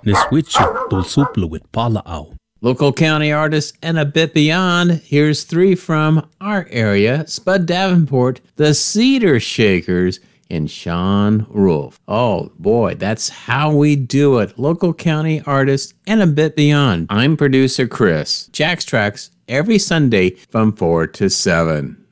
Niswitchuk Dulsuplu with Pala'au. Local county artists and a bit beyond. Here's three from our area. Spud Davenport, the Cedar Shakers, and Sean Rolfe. Oh boy, that's how we do it. Local county artists and a bit beyond. I'm producer Chris. Jack's Tracks every Sunday from 4 to 7.